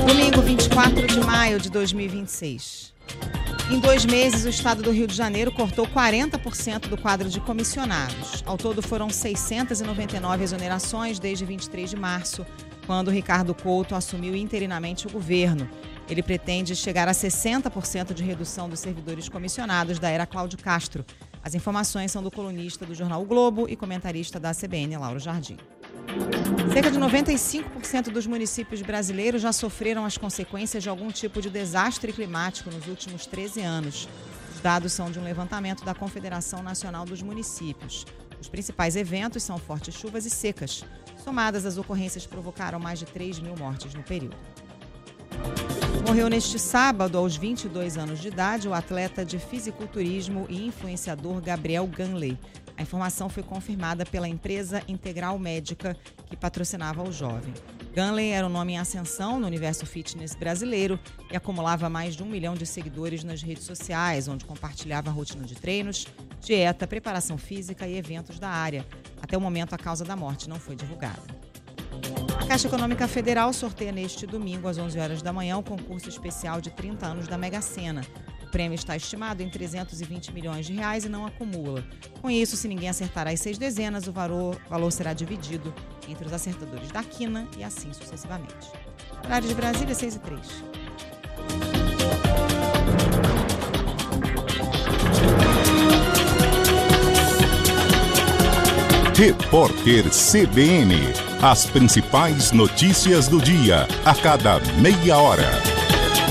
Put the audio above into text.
Domingo, 24 de maio de 2026. Em 2 meses, o estado do Rio de Janeiro cortou 40% do quadro de comissionados. Ao todo, foram 699 exonerações desde 23 de março, quando Ricardo Couto assumiu interinamente o governo. Ele pretende chegar a 60% de redução dos servidores comissionados da era Cláudio Castro. As informações são do colunista do jornal O Globo e comentarista da CBN, Lauro Jardim. Cerca de 95% dos municípios brasileiros já sofreram as consequências de algum tipo de desastre climático nos últimos 13 anos. Os dados são de um levantamento da Confederação Nacional dos Municípios. Os principais eventos são fortes chuvas e secas. Somadas, as ocorrências provocaram mais de 3 mil mortes no período. Morreu neste sábado, aos 22 anos de idade, o atleta de fisiculturismo e influenciador Gabriel Ganley. A informação foi confirmada pela empresa Integral Médica, que patrocinava o jovem. Ganley era um nome em ascensão no universo fitness brasileiro e acumulava mais de 1 milhão de seguidores nas redes sociais, onde compartilhava rotina de treinos, dieta, preparação física e eventos da área. Até o momento, a causa da morte não foi divulgada. A Caixa Econômica Federal sorteia neste domingo, às 11 horas da manhã, o concurso especial de 30 anos da Mega Sena. O prêmio está estimado em 320 milhões de reais e não acumula. Com isso, se ninguém acertar as 6 dezenas, o valor será dividido entre os acertadores da quina e assim sucessivamente. Horário de Brasília, 6h03. Repórter CBN. As principais notícias do dia, a cada meia hora.